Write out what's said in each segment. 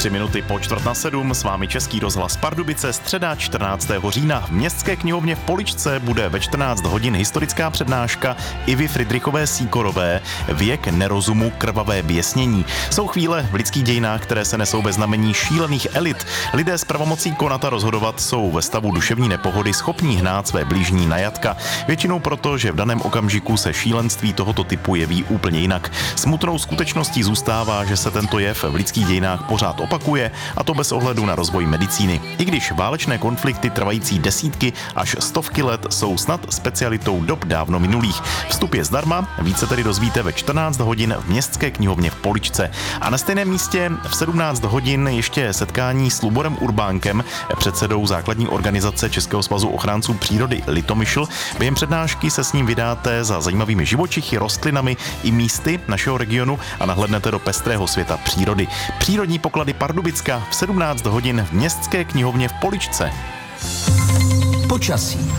3 minuty po 6:45, s vámi Český rozhlas Pardubice, středa 14. října. V Městské knihovně v Poličce bude ve 14 hodin historická přednáška Ivy Fridrichové Sýkorové Věk nerozumu, krvavé běsnění. Jsou chvíle v lidských dějinách, které se nesou bez znamení šílených elit. Lidé s pravomocí konat a rozhodovat jsou ve stavu duševní nepohody schopní hnát své blížní na jatka. Většinou proto, že v daném okamžiku se šílenství tohoto typu jeví úplně jinak. Smutnou skutečností zůstává, že se tento jev v lidských dějinách pořád opakuje, a to bez ohledu na rozvoj medicíny. I když válečné konflikty trvající desítky až stovky let jsou snad specialitou dob dávno minulých. Vstup je zdarma, více tedy dozvíte ve 14 hodin v Městské knihovně v Poličce. A na stejném místě v 17 hodin ještě setkání s Luborem Urbánkem, předsedou základní organizace Českého svazu ochránců přírody Litomyšl. Během přednášky se s ním vydáte za zajímavými živočichy, rostlinami i místy našeho regionu a nahlédnete do pestrého světa přírody. Přírodní poklady Pardubicka v 17 hodin v Městské knihovně v Poličce. Počasí.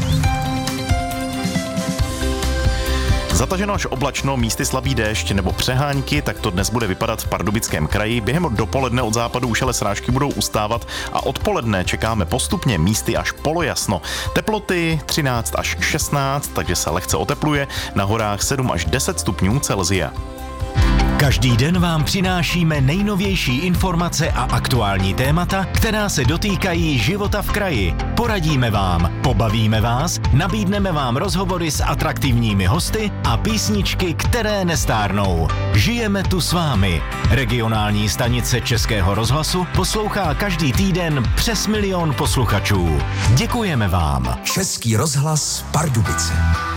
Zataženo až oblačno, místy slabý déšť nebo přehánky, tak to dnes bude vypadat v Pardubickém kraji. Během dopoledne od západu už ale srážky budou ustávat a odpoledne čekáme postupně místy až polojasno. Teploty 13 až 16, takže se lehce otepluje, na horách 7 až 10 stupňů Celsia. Každý den vám přinášíme nejnovější informace a aktuální témata, která se dotýkají života v kraji. Poradíme vám, pobavíme vás, nabídneme vám rozhovory s atraktivními hosty a písničky, které nestárnou. Žijeme tu s vámi. Regionální stanice Českého rozhlasu poslouchá každý týden přes 1 milion posluchačů. Děkujeme vám. Český rozhlas Pardubice.